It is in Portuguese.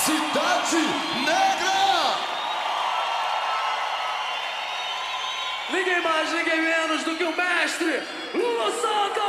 Cidade Negra! Ninguém mais, ninguém menos do que o mestre Lulu Santos!